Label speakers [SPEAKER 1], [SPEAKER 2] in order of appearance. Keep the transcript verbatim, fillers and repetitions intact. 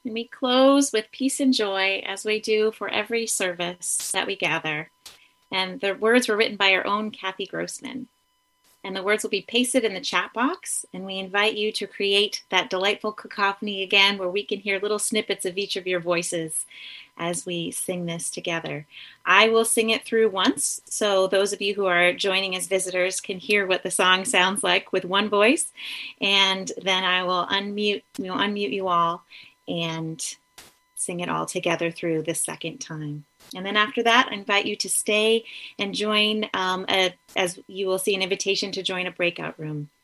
[SPEAKER 1] And we close with peace and joy as we do for every service that we gather. And the words were written by our own Kathy Grossman. And the words will be pasted in the chat box. And we invite you to create that delightful cacophony again where we can hear little snippets of each of your voices as we sing this together. I will sing it through once, so those of you who are joining as visitors can hear what the song sounds like with one voice. And then I will unmute, we'll unmute you all and sing it all together through the second time. And then after that, I invite you to stay and join, um, a, as you will see an invitation to join a breakout room.